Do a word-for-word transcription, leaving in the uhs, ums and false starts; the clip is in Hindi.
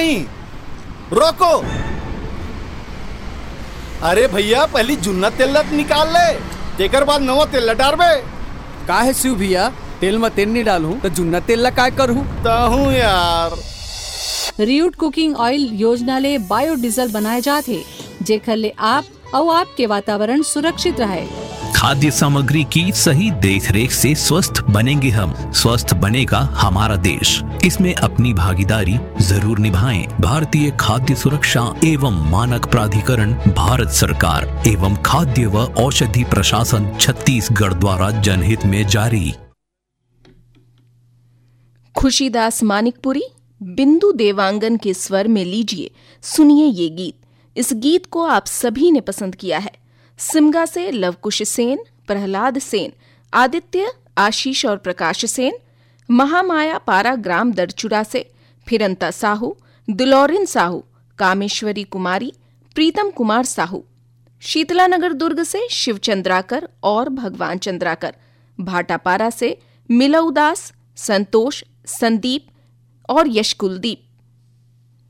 नहीं, रोको। अरे भैया पहली जुन्ना तेल निकाल ले, तेकर बाद नवा तेल डालबे। का है शिव भैया, तेल में तेल नहीं डालूं तो जुन्ना तेल ला काय करूं? ताहूं यार। रियूट कुकिंग ऑयल योजना ले बायोडीजल बनाए जाते, जेकर ले आप और आपके वातावरण सुरक्षित रहे। खाद्य सामग्री की सही देखरेख से स्वस्थ बनेंगे हम, स्वस्थ बनेगा हमारा देश। इसमें अपनी भागीदारी जरूर निभाएं। भारतीय खाद्य सुरक्षा एवं मानक प्राधिकरण, भारत सरकार एवं खाद्य व औषधि प्रशासन छत्तीसगढ़ द्वारा जनहित में जारी। खुशीदास मानिकपुरी, बिंदु देवांगन के स्वर में लीजिए, सुनिए ये गीत। इस गीत को आप सभी ने पसंद किया है। सिमगा से लवकुश सेन, प्रहलाद सेन, आदित्य, आशीष और प्रकाश सेन, महामाया पारा ग्राम दरचुरा से फिरंता साहू, दुलौरिन साहू, कामेश्वरी कुमारी, प्रीतम कुमार साहू, शीतलानगर दुर्ग से शिव चंद्राकर और भगवान चंद्राकर, भाटापारा से मिलौदास, संतोष, संदीप और यशकुलदीप,